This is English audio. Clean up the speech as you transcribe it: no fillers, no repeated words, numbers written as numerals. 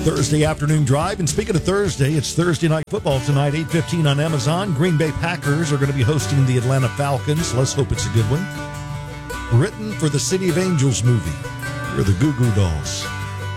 Thursday afternoon drive. And speaking of Thursday, it's Thursday night football tonight, 8:15 on Amazon. Green Bay Packers are going to be hosting the Atlanta Falcons. Let's hope it's a good one. Written for the City of Angels movie. We're the Goo Goo Dolls.